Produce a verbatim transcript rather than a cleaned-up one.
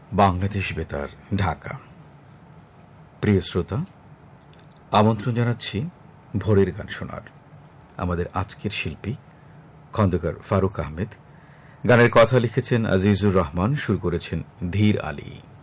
বাংলাদেশ বেতার, ঢাকা। প্রিয় শ্রোতা, আমন্ত্রণ জানাচ্ছি ভোরের গান শোনার। আমাদের আজকের শিল্পী খন্দকার ফারুক আহমেদ। গানের কথা লিখেছেন আজিজুর রহমান, সুর করেছেন ধীর আলী।